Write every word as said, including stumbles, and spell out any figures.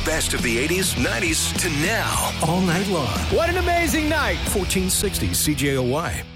best of the eighties, nineties to now. All night long. What an amazing night. fourteen sixty C J O Y.